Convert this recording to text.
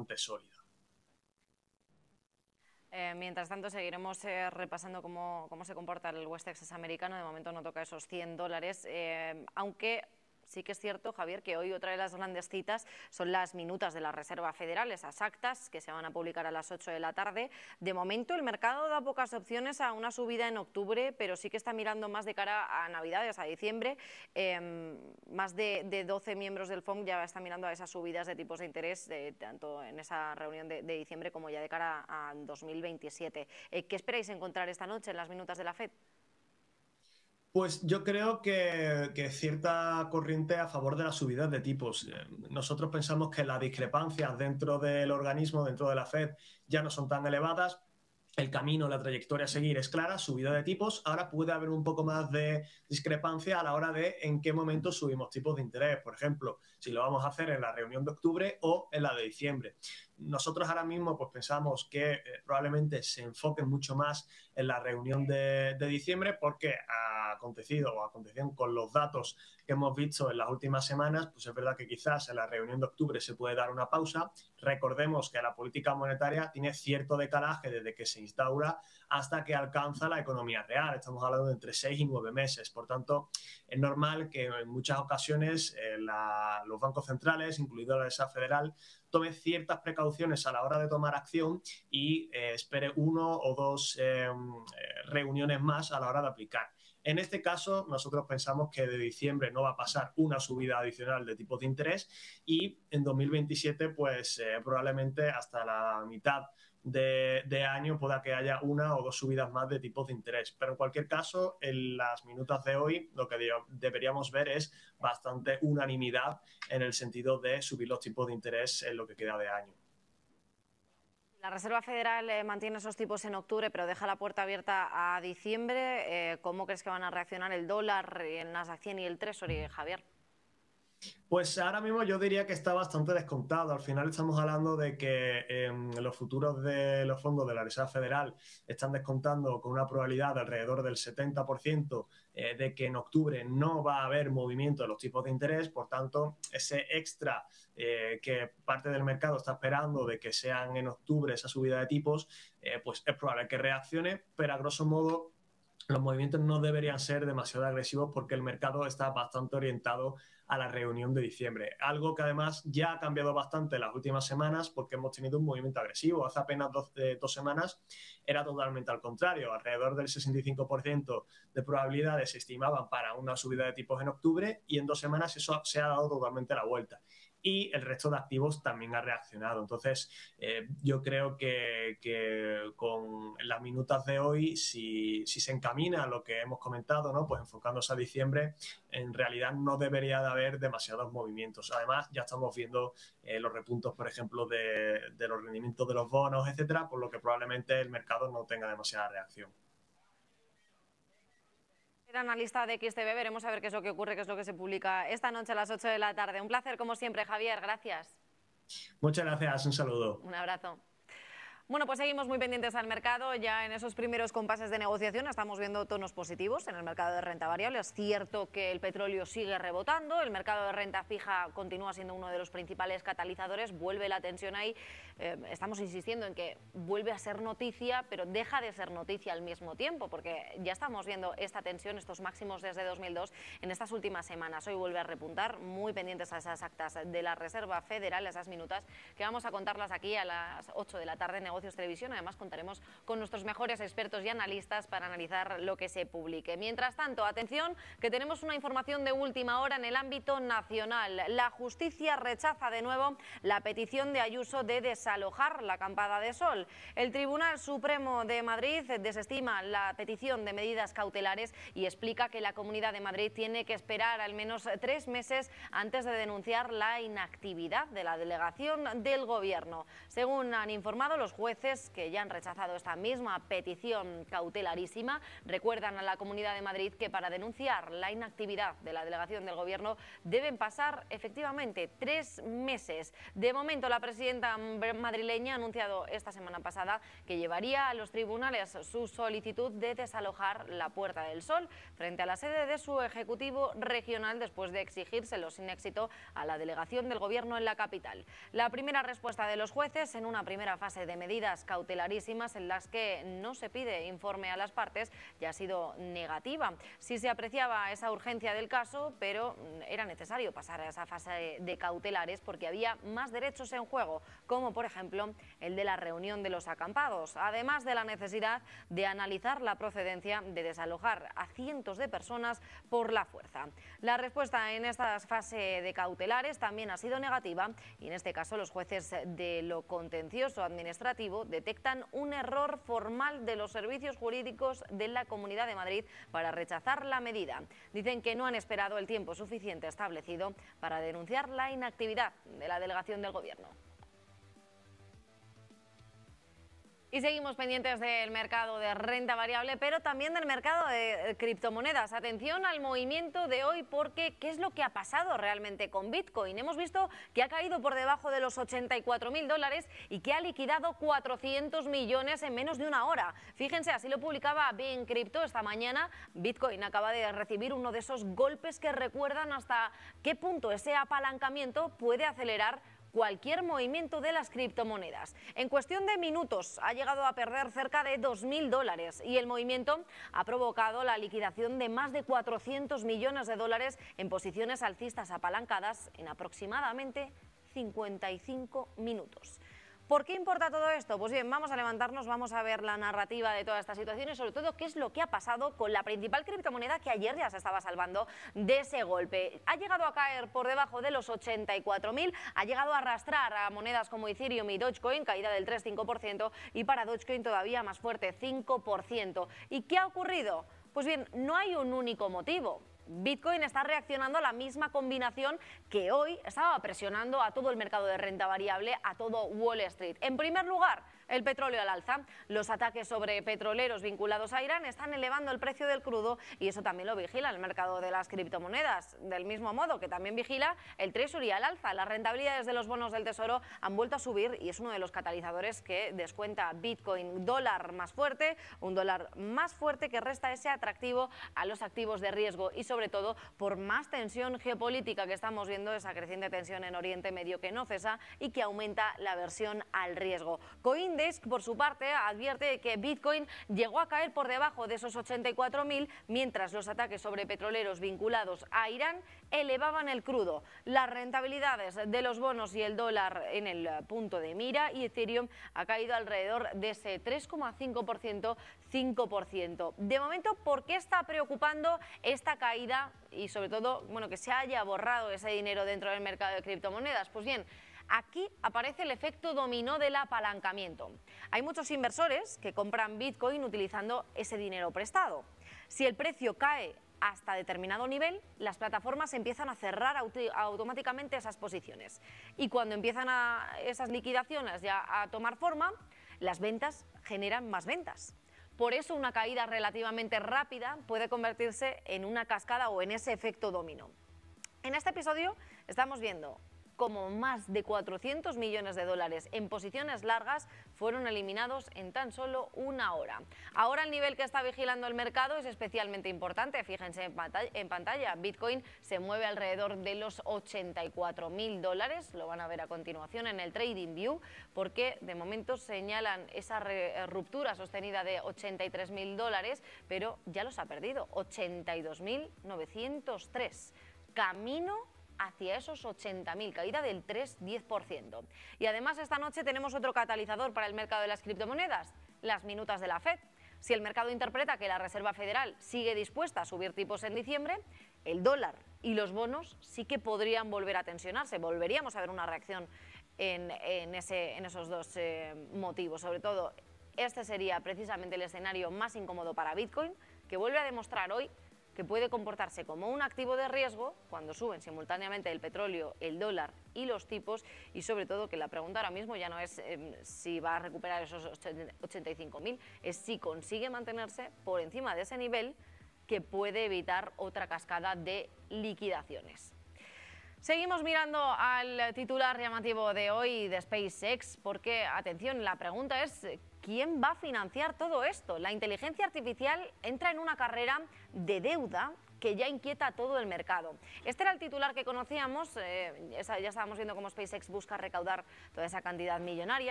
bastante sólida. Mientras tanto, seguiremos repasando cómo se comporta el West Texas americano. De momento no toca esos $100, aunque sí que es cierto, Javier, que hoy otra de las grandes citas son las minutas de la Reserva Federal, esas actas que se van a publicar a las 8 de la tarde. De momento el mercado da pocas opciones a una subida en octubre, pero sí que está mirando más de cara a Navidades, a diciembre. Más de 12 miembros del FOMC ya están mirando a esas subidas de tipos de interés, tanto en esa reunión de diciembre como ya de cara a 2027. ¿Qué esperáis encontrar esta noche en las minutas de la FED? Pues yo creo que cierta corriente a favor de las subidas de tipos. Nosotros pensamos que las discrepancias dentro del organismo, dentro de la FED, ya no son tan elevadas. El camino, la trayectoria a seguir es clara, subida de tipos. Ahora puede haber un poco más de discrepancia a la hora de en qué momento subimos tipos de interés. Por ejemplo, si lo vamos a hacer en la reunión de octubre o en la de diciembre. Nosotros ahora mismo pues pensamos que probablemente se enfoquen mucho más en la reunión de diciembre porque ha acontecido o acontecido con los datos que hemos visto en las últimas semanas, pues es verdad que quizás en la reunión de octubre se puede dar una pausa. Recordemos que la política monetaria tiene cierto decalaje desde que se instaura hasta que alcanza la economía real. Estamos hablando de entre 6 y 9 meses. Por tanto, es normal que en muchas ocasiones los bancos centrales, incluido la Reserva Federal, tome ciertas precauciones a la hora de tomar acción y espere 1 o 2 reuniones más a la hora de aplicar. En este caso, nosotros pensamos que de diciembre no va a pasar una subida adicional de tipos de interés y en 2027, pues probablemente hasta la mitad de año pueda que haya 1 o 2 subidas más de tipos de interés. Pero en cualquier caso, en las minutas de hoy, lo que deberíamos ver es bastante unanimidad en el sentido de subir los tipos de interés en lo que queda de año. La Reserva Federal mantiene esos tipos en octubre, pero deja la puerta abierta a diciembre. ¿Cómo crees que van a reaccionar el dólar, el Nasdaq 100 y el Treasury, Javier? Pues ahora mismo yo diría que está bastante descontado. Al final estamos hablando de que los futuros de los fondos de la Reserva Federal están descontando con una probabilidad de alrededor del 70% de que en octubre no va a haber movimiento de los tipos de interés. Por tanto, ese extra que parte del mercado está esperando de que sean en octubre esa subida de tipos, pues es probable que reaccione, pero a grosso modo los movimientos no deberían ser demasiado agresivos porque el mercado está bastante orientado a la reunión de diciembre. Algo que además ya ha cambiado bastante en las últimas semanas porque hemos tenido un movimiento agresivo. Hace apenas 2 semanas era totalmente al contrario. Alrededor del 65% de probabilidades se estimaban para una subida de tipos en octubre y en 2 semanas eso se ha dado totalmente la vuelta. Y el resto de activos también ha reaccionado. Entonces, yo creo que con las minutas de hoy, si se encamina a lo que hemos comentado, ¿no? Pues enfocándose a diciembre, en realidad no debería de haber demasiados movimientos. Además, ya estamos viendo los repuntos, por ejemplo, de los rendimientos de los bonos, etcétera, por lo que probablemente el mercado no tenga demasiada reacción. Analista de XTB, veremos a ver qué es lo que ocurre, qué es lo que se publica esta noche a las 8 de la tarde. Un placer como siempre, Javier, gracias. Muchas gracias, un saludo. Un abrazo. Bueno, pues seguimos muy pendientes al mercado. Ya en esos primeros compases de negociación estamos viendo tonos positivos en el mercado de renta variable. Es cierto que el petróleo sigue rebotando, el mercado de renta fija continúa siendo uno de los principales catalizadores, vuelve la tensión ahí. Estamos insistiendo en que vuelve a ser noticia, pero deja de ser noticia al mismo tiempo, porque ya estamos viendo esta tensión, estos máximos desde 2002 en estas últimas semanas. Hoy vuelve a repuntar, muy pendientes a esas actas de la Reserva Federal, esas minutas que vamos a contarlas aquí a las 8 de la tarde en Negocios Televisión. Además contaremos con nuestros mejores expertos y analistas para analizar lo que se publique. Mientras tanto, atención, que tenemos una información de última hora en el ámbito nacional. La justicia rechaza de nuevo la petición de Ayuso de desalojar la Campada de Sol. El Tribunal Supremo de Madrid desestima la petición de medidas cautelares y explica que la Comunidad de Madrid tiene que esperar al menos 3 meses antes de denunciar la inactividad de la delegación del Gobierno. Según han informado los jueces jueces que ya han rechazado esta misma petición cautelarísima. Recuerdan a la Comunidad de Madrid que para denunciar la inactividad de la delegación del Gobierno deben pasar efectivamente 3 meses. De momento, la presidenta madrileña ha anunciado esta semana pasada que llevaría a los tribunales su solicitud de desalojar la Puerta del Sol frente a la sede de su Ejecutivo regional después de exigírselo sin éxito a la delegación del Gobierno en la capital. La primera respuesta de los jueces en una primera fase de medidas cautelarísimas en las que no se pide informe a las partes ya ha sido negativa. Sí se apreciaba esa urgencia del caso, pero era necesario pasar a esa fase de cautelares porque había más derechos en juego, como por ejemplo el de la reunión de los acampados, además de la necesidad de analizar la procedencia de desalojar a cientos de personas por la fuerza. La respuesta en esta fase de cautelares también ha sido negativa y en este caso los jueces de lo contencioso administrativo detectan un error formal de los servicios jurídicos de la Comunidad de Madrid para rechazar la medida. Dicen que no han esperado el tiempo suficiente establecido para denunciar la inactividad de la delegación del Gobierno. Y seguimos pendientes del mercado de renta variable, pero también del mercado de criptomonedas. Atención al movimiento de hoy porque ¿qué es lo que ha pasado realmente con Bitcoin? Hemos visto que ha caído por debajo de los $84.000 y que ha liquidado 400 millones en menos de una hora. Fíjense, así lo publicaba Bean Crypto esta mañana. Bitcoin acaba de recibir uno de esos golpes que recuerdan hasta qué punto ese apalancamiento puede acelerar cualquier movimiento de las criptomonedas. En cuestión de minutos ha llegado a perder cerca de $2.000 y el movimiento ha provocado la liquidación de más de 400 millones de dólares en posiciones alcistas apalancadas en aproximadamente 55 minutos. ¿Por qué importa todo esto? Pues bien, vamos a levantarnos, vamos a ver la narrativa de toda esta situación y sobre todo qué es lo que ha pasado con la principal criptomoneda que ayer ya se estaba salvando de ese golpe. Ha llegado a caer por debajo de los 84.000, ha llegado a arrastrar a monedas como Ethereum y Dogecoin, caída del 3,5%, y para Dogecoin todavía más fuerte, 5%. ¿Y qué ha ocurrido? Pues bien, no hay un único motivo. Bitcoin está reaccionando a la misma combinación que hoy estaba presionando a todo el mercado de renta variable, a todo Wall Street. En primer lugar, el petróleo al alza. Los ataques sobre petroleros vinculados a Irán están elevando el precio del crudo y eso también lo vigila el mercado de las criptomonedas, del mismo modo que también vigila el Treasury al alza. Las rentabilidades de los bonos del Tesoro han vuelto a subir y es uno de los catalizadores que descuenta Bitcoin. Dólar más fuerte, un dólar más fuerte que resta ese atractivo a los activos de riesgo y sobre todo por más tensión geopolítica que estamos viendo, esa creciente tensión en Oriente Medio que no cesa y que aumenta la aversión al riesgo. CoinDesk, por su parte, advierte que Bitcoin llegó a caer por debajo de esos 84.000 mientras los ataques sobre petroleros vinculados a Irán elevaban el crudo. Las rentabilidades de los bonos y el dólar en el punto de mira y Ethereum ha caído alrededor de ese 3,5%, 5%. De momento, ¿por qué está preocupando esta caída y sobre todo, bueno, que se haya borrado ese dinero dentro del mercado de criptomonedas? Pues bien, aquí aparece el efecto dominó del apalancamiento. Hay muchos inversores que compran Bitcoin utilizando ese dinero prestado. Si el precio cae hasta determinado nivel, las plataformas empiezan a cerrar automáticamente esas posiciones. Y cuando empiezan esas liquidaciones ya a tomar forma, las ventas generan más ventas. Por eso una caída relativamente rápida puede convertirse en una cascada o en ese efecto dominó. En este episodio estamos viendo cómo más de 400 millones de dólares en posiciones largas fueron eliminados en tan solo una hora. Ahora el nivel que está vigilando el mercado es especialmente importante. Fíjense en pantalla, Bitcoin se mueve alrededor de los $84.000. Lo van a ver a continuación en el TradingView porque de momento señalan esa ruptura sostenida de $83.000, pero ya los ha perdido, 82.903. Camino hacia esos 80.000, caída del 3,10%. Y además esta noche tenemos otro catalizador para el mercado de las criptomonedas, las minutas de la FED. Si el mercado interpreta que la Reserva Federal sigue dispuesta a subir tipos en diciembre, el dólar y los bonos sí que podrían volver a tensionarse, volveríamos a ver una reacción en esos dos motivos. Sobre todo, este sería precisamente el escenario más incómodo para Bitcoin, que vuelve a demostrar hoy que puede comportarse como un activo de riesgo cuando suben simultáneamente el petróleo, el dólar y los tipos, y sobre todo que la pregunta ahora mismo ya no es si va a recuperar esos 85.000, es si consigue mantenerse por encima de ese nivel que puede evitar otra cascada de liquidaciones. Seguimos mirando al titular llamativo de hoy de SpaceX porque, atención, la pregunta es ¿quién va a financiar todo esto? La inteligencia artificial entra en una carrera de deuda que ya inquieta a todo el mercado. Este era el titular que conocíamos, ya estábamos viendo cómo SpaceX busca recaudar toda esa cantidad millonaria.